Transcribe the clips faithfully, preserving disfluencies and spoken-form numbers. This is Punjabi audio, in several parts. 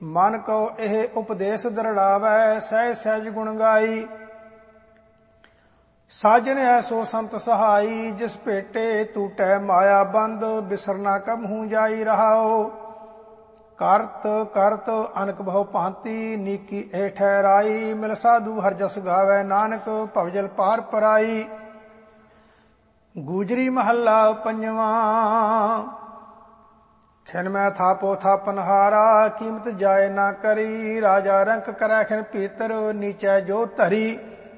ਮਨ ਕੋ ਇਹ ਉਪਦੇਸ਼ ਦਰੜਾਵੈ, ਸਹਿ ਸਹਿਜ ਗੁਣ ਗਾਈ। ਸਾਜਨ ਐਸੋ ਸੰਤ ਸਹਾਈ, ਜਿਸ ਭੇਟੇ ਟੂਟੈ ਮਾਇਆ ਬੰਦ, ਬਿਸਰਨਾ ਕਬਹੂ ਜਾਈ ਰਹਾਓ। ਕਰਤ ਕਰਤ ਅਨਕ ਬਹੁ ਭਾਂਤੀ, ਨੀਕੀ ਇਹ ਠਹਿਰਾਈ। ਮਿਲ ਸਾਧੂ ਹਰ ਜਸ ਗਾਵੈ, ਨਾਨਕ ਭਵਜਲ ਪਾਰ ਪਰਾਈ। ਗੂਜਰੀ ਮਹੱਲਾ ਪੰਜਵਾਂ। ਖਿਨ ਮੈਂ ਥਾਪੋ ਥਾਪਨਹਾਰਾ, ਕੀਮਤ ਜਾਏ ਨਾ ਕਰੀ। ਰਾਜਾ ਰੰਕ ਕਰੈ ਖਿਨ ਭੀਤਰ, ਨੀਚੈ ਜੋ ਧਰੀ।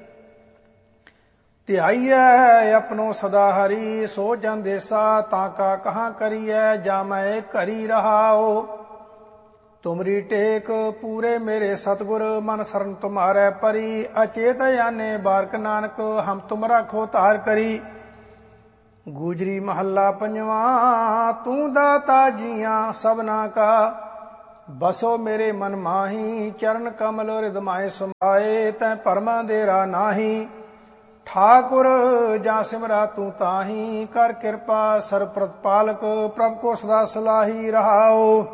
ਧਿਆਈਐ ਆਪਣੋ ਸਦਾ ਹਰੀ, ਸੋ ਜਨ ਦੇਸਾ ਤਾਂ ਕਾ ਕਹਾਂ ਕਰੀਐ। ਜਾ ਮੈਂ ਘਰੀ ਰਹਾਓ। ਤੁਮਰੀ ਟੇਕ ਪੂਰੇ ਮੇਰੇ ਸਤਿਗੁਰ, ਮਨ ਸਰਨ ਤੁਮਾਰੈ ਪਰੀ। ਅਚੇਤ ਆਨੇ ਬਾਰਕ ਨਾਨਕ, ਹਮ ਤੁਮਰਾ ਖੋ ਧਾਰ ਕਰੀ। ਗੂਜਰੀ ਮਹੱਲਾ ਪੰਜਵਾਂ। ਤੂੰ ਦਾਤਾ ਜੀਆਂ ਸਭਨਾ ਕਾ, ਬਸੋ ਮੇਰੇ ਮਨ ਮਾਹੀ। ਚਰਨ ਕਮਲ ਰਿਦਮਾਏ ਸਮਾਏ, ਤੈ ਪਰਮਾ ਦੇਰਾ ਨਾਹੀ। ਠਾਕੁਰ ਜਾਂ ਸਿਮਰਾ ਤੂੰ ਤਾਹੀ, ਕਰ ਕਿਰਪਾ ਸਰਬ ਪ੍ਰਤਪਾਲਕ। ਪ੍ਰਭ ਕੋ ਸਦਾ ਸਲਾਹੀ ਰਹਾਓ।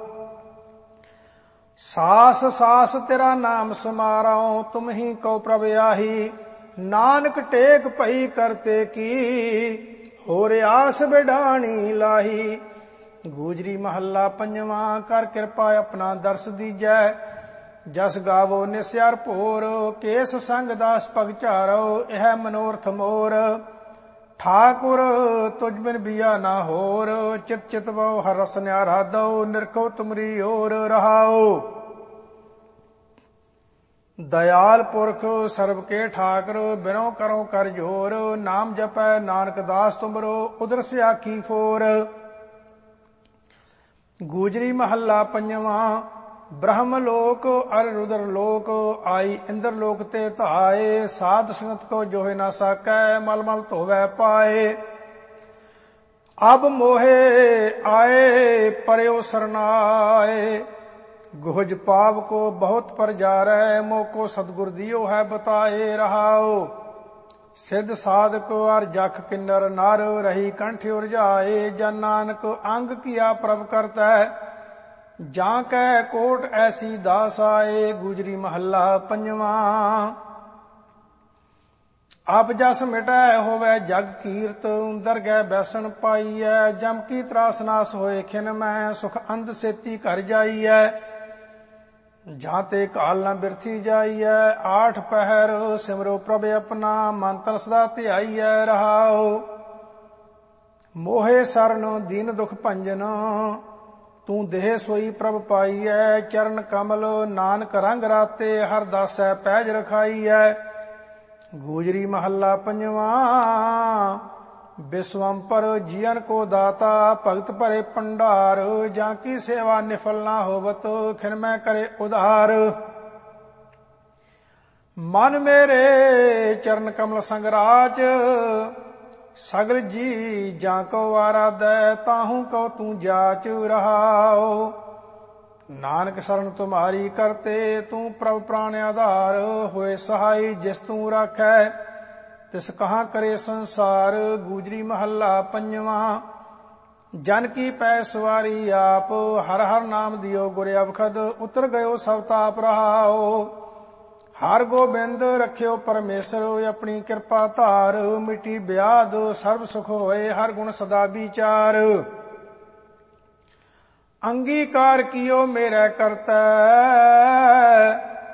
ਸਾਸ ਸਾਸ ਤੇਰਾ ਨਾਮ ਸਮਾਰਉ, ਤੁਮ ਹੀ ਕਉ ਪ੍ਰਭ ਆਹੀ। ਨਾਨਕ ਟੇਕ ਭਈ ਕਰਤੇ ਕੀ, ਹੋਰ ਆਸ ਬਿਡਾਣੀ ਲਾਹੀ। ਗੂਜਰੀ ਮਹੱਲਾ ਪੰਜਵਾਂ। ਕਰ ਕਿਰਪਾ ਆਪਣਾ ਦਰਸ ਦੀਜੈ, ਜਸ ਗਾਵੋ ਨਿਸਿਆਰ ਭੋਰ। ਕੇਸ ਸੰਗ ਦਾਸ ਭਗ ਝਾਰੋ, ਇਹ ਮਨੋਰਥ ਮੋਰ। ਠਾਕੁਰ ਤੁਝ ਬਿਨ ਬੀਆ ਨਾ ਹੋਰ, ਚਿਤ ਚਿਤ ਵੋ ਹਰ ਰਸ ਨਿਆਰਾ ਦਉ। ਨਿਰਖੋ ਤੁਮਰੀ ਓਰ ਰਹਾਓ। ਦਇਆਲ ਪੁਰਖ ਸਰਬ ਕੇ ਠਾਕੁਰ, ਬਿਨੋ ਕਰੋ ਕਰ ਜੋਰ। ਨਾਮ ਜਪੈ ਨਾਨਕ ਦਾਸ ਤੁਮਰੋ, ਉਦਰ ਸਿਆਖੀ ਫੋਰ। ਗੂਜਰੀ ਮਹੱਲਾ ਪੰਜਵਾਂ। ਬ੍ਰਹਮ ਲੋਕ ਅਰ ਰੁਦਰ ਲੋਕ, ਆਈ ਇੰਦਰ ਲੋਕ ਤੇ ਧਾਏ। ਸਾਧ ਸੰਗਤ ਕੋ ਜੋਹਿ ਨਾ ਸਾਕੈ, ਮਲ ਮਲ ਧੋਵੈ ਪਾਏ। ਅਬ ਮੋਹੇ ਆਏ ਪਰਿਓ ਸਰਨਾਏ, ਗੁਹਜ ਪਾਵ ਕੋ ਬਹੁਤ ਪਰਜਾਰੈ। ਮੋਕੋ ਸਤਿਗੁਰ ਦਿਓ ਹੈ ਬਤਾਏ ਰਹਾਓ। ਸਿੱਧ ਸਾਧਕ ਅਰ ਜਖ ਕਿੰਨਰ ਨਰ, ਰਹੀ ਕੰਠ ਉਰਜਾਏ। ਜਨ ਨਾਨਕ ਅੰਗ ਕੀਆ ਪ੍ਰਭ ਕਰਤੈ, ਜਾਂ ਕੈ ਕੋਟ ਐਸੀ ਦਾਸ ਆਏ। ਗੂਜਰੀ ਮਹੱਲਾ ਪੰਜਵਾਂ। ਆਪ ਜਸ ਮਿਟੈ ਹੋਵੈ ਜਗ ਕੀਰਤ, ਦਰਗਹਿ ਬੈਸਣ ਪਾਈਐ। ਜਮ ਕੀ ਤਰਾਸ ਨਾਸ ਹੋਏ ਖਿਨ ਮੈਂ, ਸੁਖ ਅੰਧ ਸੇਤੀ ਘਰ ਜਾਈਐ। ਜਾਂ ਤੇ ਕਾਲ ਨਾ ਬਿਰਥੀ ਜਾਈਐ, ਆਠ ਪਹਿਰ ਸਿਮਰੋ ਪ੍ਰਭ ਆਪਣਾ। ਮਨ ਤਨ ਸਦਾ ਧਿਆਈਐ ਰਹਾਓ। ਮੋਹੇ ਸਰਨ ਦੀਨ ਦੁਖ ਭੰਜਨ, ਤੂੰ ਦੇਹ ਸੋਈ ਪ੍ਰਭ ਪਾਈਐ। ਚਰਨ ਕਮਲ ਨਾਨਕ ਰੰਗ ਰਾਤੇ, ਹਰ ਦਾਸੈ ਪੈਜ ਰਖਾਈਐ। ਗੂਜਰੀ ਮਹੱਲਾ ਪੰਜਵਾਂ। ਵਿਸਵੰਪਰ ਜੀਅਨ ਕੋ ਦਾਤਾ, ਭਗਤ ਭਰੇ ਭੰਡਾਰ। ਜਾਂ ਕੀ ਸੇਵਾ ਨਿਫਲ ਨਾ ਹੋਵਤ, ਖਿਨ ਮੈਂ ਕਰੇ ਉਧਾਰ। ਮਨ ਮੇਰੇ ਚਰਨ ਕਮਲ ਸੰਗ ਰਾਚ, ਸਗਲ ਜੀ ਜਾਂ ਕੋ ਆਰਾਧੈ। ਤਾਹੂ ਕਉ ਤੂੰ ਜਾਚ ਰਹਾਓ। ਨਾਨਕ ਸਰਨ ਤੁਮਾਰੀ ਕਰਤੇ, ਤੂੰ ਪ੍ਰਭ ਪ੍ਰਾਣ ਆਧਾਰ। ਹੋਏ ਸਹਾਈ ਜਿਸ ਤੂੰ ਰਾਖੈ, ਤਿਸ ਕਹਾਂ ਕਰੇ ਸੰਸਾਰ। ਗੂਜਰੀ ਮਹੱਲਾ ਪੰਜਵਾਂ। ਜਨ ਕੀ ਪੈ ਸਵਾਰੀ ਆਪ, ਹਰ ਹਰ ਨਾਮ ਦਿਓ ਗੁਰ ਅਵਖਦ। ਉਤਰ ਗਇਓ ਸਭ ਤਾਪ ਰਹਾਓ। ਹਰ ਗੋਬਿੰਦ ਰੱਖਿਓ ਪਰਮੇਸ਼ਰ, ਆਪਣੀ ਕਿਰਪਾ ਧਾਰ। ਮਿੱਟੀ ਬਿਆਦ ਸਰਬ ਸੁਖ ਹੋਏ, ਹਰ ਗੁਣ ਸਦਾ ਵਿਚਾਰ। ਅੰਗੀਕਾਰ ਕੀਓ ਮੇਰੇ ਕਰਤੈ,